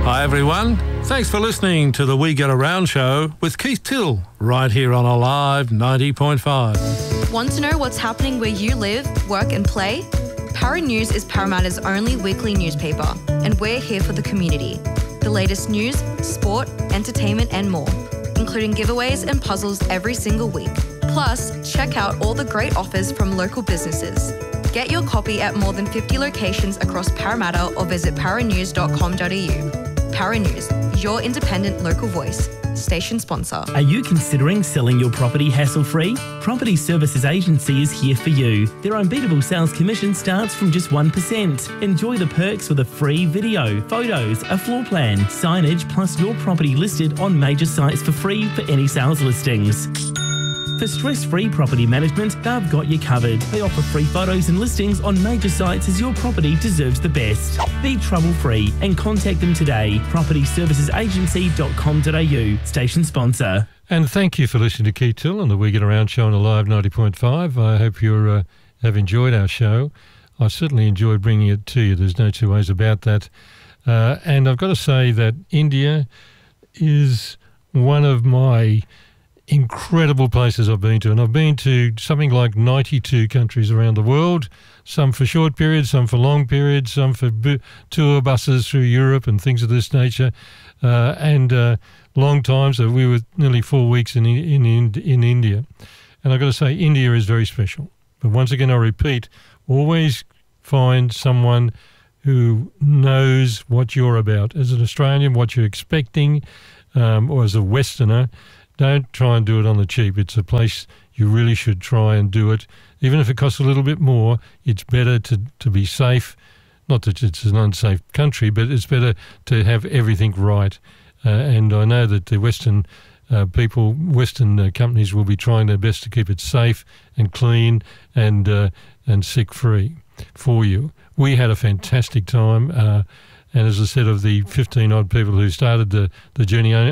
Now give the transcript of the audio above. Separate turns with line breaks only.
Hi everyone, thanks for listening to the We Get Around show with Keith Till, right here on Alive 90.5.
Want to know what's happening where you live, work and play? Para News is Parramatta's only weekly newspaper, and we're here for the community. The latest news, sport, entertainment and more, including giveaways and puzzles every single week. Plus, check out all the great offers from local businesses. Get your copy at more than 50 locations across Parramatta or visit paranews.com.au. Para News, your independent local voice. Station sponsor.
Are you considering selling your property hassle-free? Property Services Agency is here for you. Their unbeatable sales commission starts from just 1%. Enjoy the perks with a free video, photos, a floor plan, signage, plus your property listed on major sites for free for any sales listings. For stress-free property management, they've got you covered. They offer free photos and listings on major sites as your property deserves the best. Be trouble-free and contact them today. propertyservicesagency.com.au. Station sponsor.
And thank you for listening to Keith Till on the We Get Around show on Alive 90.5. I hope you have enjoyed our show. I certainly enjoyed bringing it to you. There's no two ways about that. And I've got to say that India is one of my incredible places I've been to, and I've been to something like 92 countries around the world, some for short periods, some for long periods, some for tour buses through Europe and things of this nature, and long times. So we were nearly 4 weeks in India, and I've got to say India is very special. But once again, I repeat, always find someone who knows what you're about. As an Australian, what you're expecting, or as a Westerner, don't try and do it on the cheap. It's a place you really should try and do it. Even if it costs a little bit more, it's better to be safe. Not that it's an unsafe country, but it's better to have everything right. And I know that the Western companies will be trying their best to keep it safe and clean and sick-free for you. We had a fantastic time. And as I said, of the 15-odd people who started the journey,